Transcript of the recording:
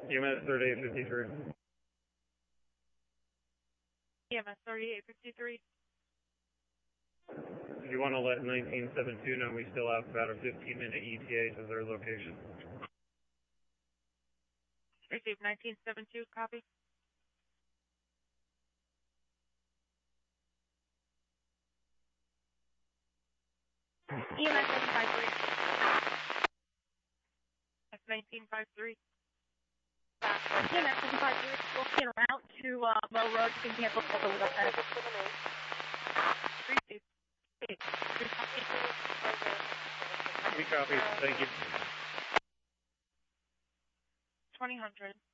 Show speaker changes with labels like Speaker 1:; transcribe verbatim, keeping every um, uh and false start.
Speaker 1: E M S thirty-eight fifty-three.
Speaker 2: E M S thirty-eight fifty-three.
Speaker 1: Do you want to let nineteen seventy-two know we still have about a fifteen minute E T A to their location?
Speaker 2: Receive nineteen seventy-two, copy. E M S seven five three. That's nineteen fifty-three. E M S seven five three, we'll get a route to uh, Low Road. You can cancel for the west side. Receive.
Speaker 1: We copy. Thank you.
Speaker 2: twenty hundred.